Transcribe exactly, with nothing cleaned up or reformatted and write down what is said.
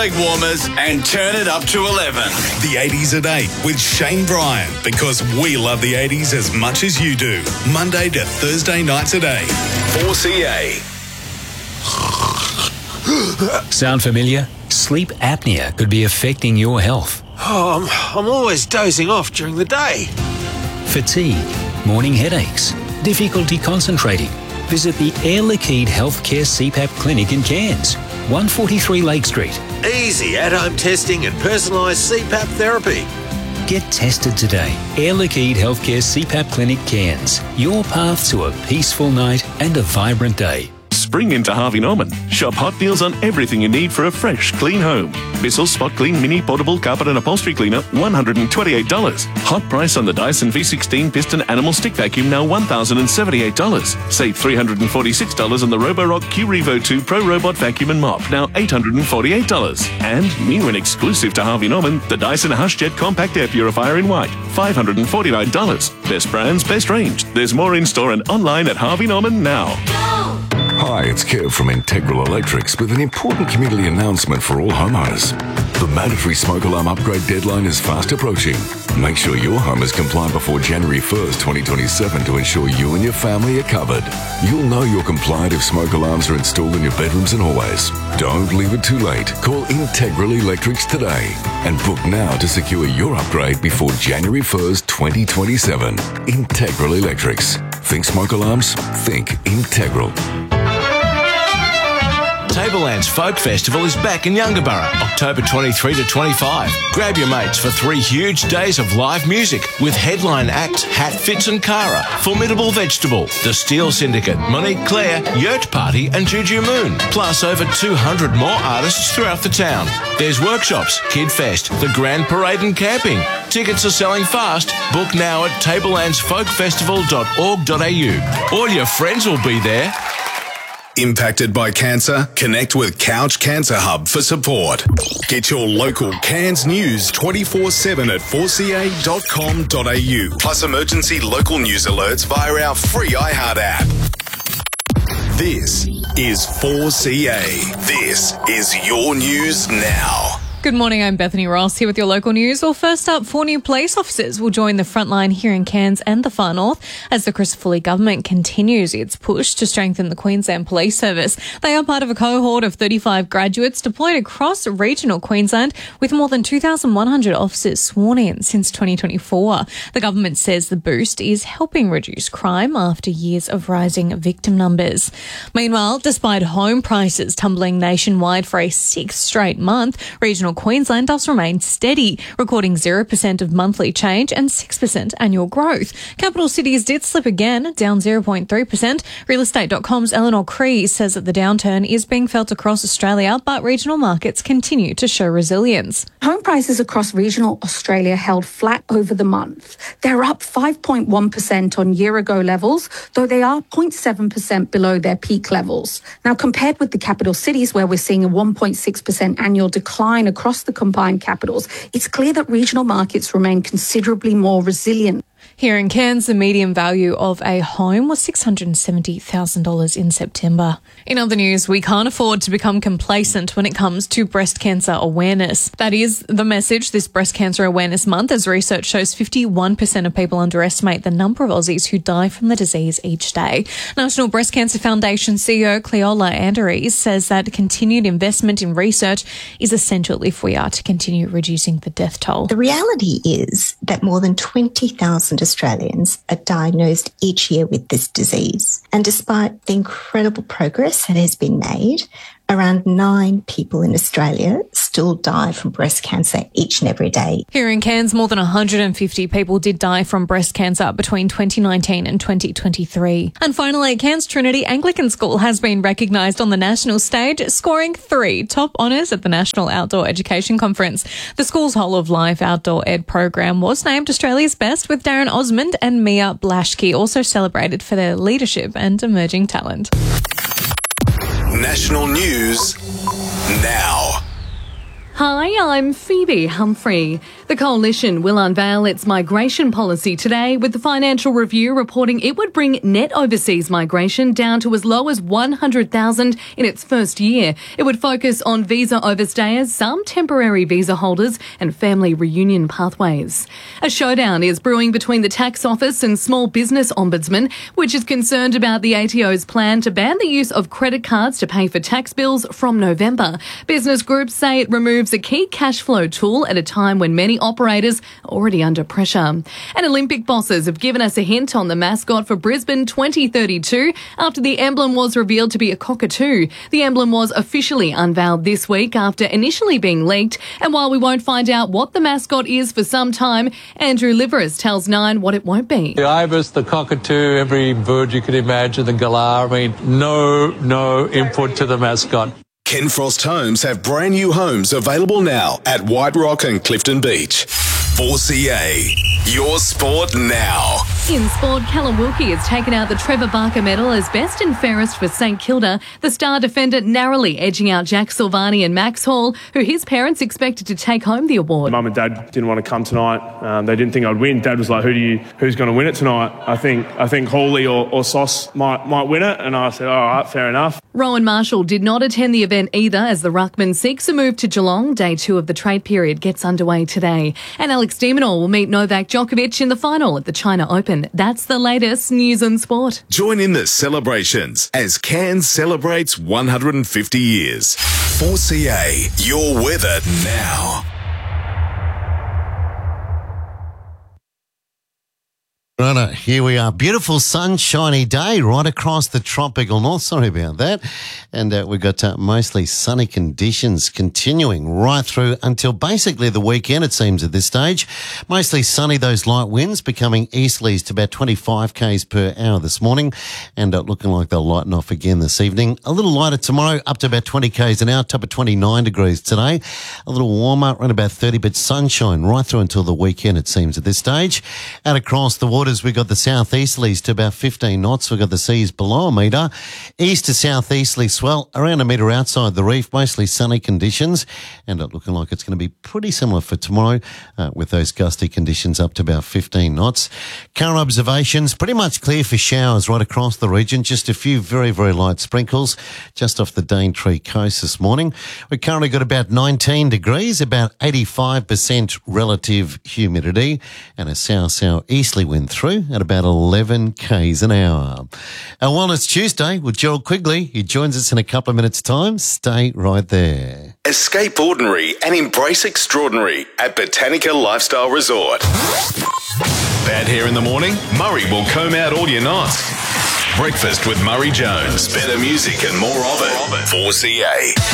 leg warmers and turn it up to eleven. The eighties at eight with Shane Bryan, because we love the eighties as much as you do. Monday to Thursday nights at eight. four C A. Sound familiar? Sleep apnea could be affecting your health. Oh, I'm, I'm always dozing off during the day. Fatigue, morning headaches, difficulty concentrating. Visit the Air Liquide Healthcare C PAP Clinic in Cairns, one forty-three Lake Street. Easy at-home testing and personalised C PAP therapy. Get tested today. Air Liquide Healthcare C PAP Clinic Cairns. Your path to a peaceful night and a vibrant day. Spring into Harvey Norman. Shop hot deals on everything you need for a fresh, clean home. Bissell Spot Clean Mini Portable Carpet and Upholstery Cleaner, one hundred twenty-eight dollars. Hot price on the Dyson V sixteen Piston Animal Stick Vacuum, now one thousand seventy-eight dollars. Save three hundred forty-six dollars on the Roborock Q Revo two Pro Robot Vacuum and Mop, now eight hundred forty-eight dollars. And new and exclusive to Harvey Norman, the Dyson HushJet Compact Air Purifier in white, five hundred forty-nine dollars. Best brands, best range. There's more in store and online at Harvey Norman now. Hi, it's Kev from Integral Electrics with an important community announcement for all homeowners. The mandatory smoke alarm upgrade deadline is fast approaching. Make sure your home is compliant before January first, twenty twenty-seven to ensure you and your family are covered. You'll know you're compliant if smoke alarms are installed in your bedrooms and hallways. Don't leave it too late. Call Integral Electrics today and book now to secure your upgrade before January first, twenty twenty-seven. Integral Electrics. Think smoke alarms? Think Integral. Tablelands Folk Festival is back in Yungaburra, October twenty-third to twenty-fifth. Grab your mates for three huge days of live music with headline acts Hatfits and Cara, Formidable Vegetable, The Steel Syndicate, Monique Claire, Yurt Party and Juju Moon, plus over two hundred more artists throughout the town. There's workshops, Kid Fest, the Grand Parade and camping. Tickets are selling fast. Book now at tablelands folk festival dot org dot a u. All your friends will be there. Impacted by cancer? Connect with Couch Cancer Hub for support. Get your local Cairns news twenty-four seven at four c a dot com dot a u. Plus emergency local news alerts via our free iHeart app. This is four C A. This is your news now. Good morning, I'm Bethany Ross here with your local news. Well, first up, four new police officers will join the front line here in Cairns and the Far North as the Chris Foley government continues its push to strengthen the Queensland Police Service. They are part of a cohort of thirty-five graduates deployed across regional Queensland with more than two thousand one hundred officers sworn in since twenty twenty-four. The government says the boost is helping reduce crime after years of rising victim numbers. Meanwhile, despite home prices tumbling nationwide for a sixth straight month, regional Queensland does remain steady, recording zero percent of monthly change and six percent annual growth. Capital cities did slip again, down zero point three percent. Real Estate dot com's Eleanor Cree says that the downturn is being felt across Australia, but regional markets continue to show resilience. Home prices across regional Australia held flat over the month. They're up five point one percent on year-ago levels, though they are zero point seven percent below their peak levels. Now, compared with the capital cities, where we're seeing a one point six percent annual decline across Across the combined capitals, it's clear that regional markets remain considerably more resilient. Here in Cairns, the median value of a home was six hundred seventy thousand dollars in September. In other news, we can't afford to become complacent when it comes to breast cancer awareness. That is the message this Breast Cancer Awareness Month, as research shows fifty-one percent of people underestimate the number of Aussies who die from the disease each day. National Breast Cancer Foundation C E O Cleola Andrews says that continued investment in research is essential if we are to continue reducing the death toll. The reality is that more than twenty thousand Australians are diagnosed each year with this disease. And despite the incredible progress that has been made, around nine people in Australia still die from breast cancer each and every day. Here in Cairns, more than one hundred fifty people did die from breast cancer between twenty nineteen and twenty twenty-three. And finally, Cairns Trinity Anglican School has been recognised on the national stage, scoring three top honours at the National Outdoor Education Conference. The school's whole of life outdoor ed program was named Australia's best, with Darren Osmond and Mia Blaschke also celebrated for their leadership and emerging talent. National news now. Hi, I'm Phoebe Humphrey. The Coalition will unveil its migration policy today, with the Financial Review reporting it would bring net overseas migration down to as low as one hundred thousand in its first year. It would focus on visa overstayers, some temporary visa holders and family reunion pathways. A showdown is brewing between the Tax Office and Small Business Ombudsman, which is concerned about the A T O's plan to ban the use of credit cards to pay for tax bills from November. Business groups say it removes a key cash flow tool at a time when many operators are already under pressure. And Olympic bosses have given us a hint on the mascot for Brisbane twenty thirty-two after the emblem was revealed to be a cockatoo. The emblem was officially unveiled this week after initially being leaked. And while we won't find out what the mascot is for some time, Andrew Liveris tells Nine what it won't be. The ibis, the cockatoo, every bird you could imagine, the galah, I mean, no, no input to the mascot. Ken Frost Homes have brand new homes available now at White Rock and Clifton Beach. four C A, your sport now. In sport, Callum Wilkie has taken out the Trevor Barker medal as best and fairest for St Kilda. The star defender narrowly edging out Jack Silvani and Max Hall, who his parents expected to take home the award. Mum and Dad didn't want to come tonight. Um, they didn't think I'd win. Dad was like, "Who do you? Who's going to win it tonight?" I think I think Hawley or, or Sauce might might win it, and I said, "All right, fair enough." Rowan Marshall did not attend the event either, as the ruckman seeks a move to Geelong. Day two of the trade period gets underway today. And Alex de Minaur will meet Novak Djokovic in the final at the China Open. That's the latest news and sport. Join in the celebrations as Cairns celebrates one hundred fifty years. four C A, your weather now. Right, here we are. Beautiful sunshiny day right across the tropical north. Sorry about that. And uh, we've got uh, mostly sunny conditions continuing right through until basically the weekend, it seems, at this stage. Mostly sunny, those light winds becoming easterlies to about twenty-five kays per hour this morning, and uh, looking like they'll lighten off again this evening. A little lighter tomorrow, up to about twenty kays an hour, top of twenty-nine degrees today. A little warmer, around about thirty, but sunshine right through until the weekend, it seems, at this stage. Out across the waters, we've got the southeasterlies to about fifteen knots. We've got the seas below a metre. East to southeasterly swell around a metre outside the reef, mostly sunny conditions, and it looking like it's going to be pretty similar for tomorrow uh, with those gusty conditions up to about fifteen knots. Current observations, pretty much clear for showers right across the region. Just a few very, very light sprinkles just off the Daintree coast this morning. We've currently got about nineteen degrees, about eighty-five percent relative humidity, and a south-south-easterly wind through at about eleven kays an hour. Our Wellness Tuesday with Gerald Quigley. He joins us in a couple of minutes' time. Stay right there. Escape ordinary and embrace extraordinary at Botanica Lifestyle Resort. Bad hair in the morning? Murray will comb out all your knots. Breakfast with Murray Jones. Better music and more of it. four C A.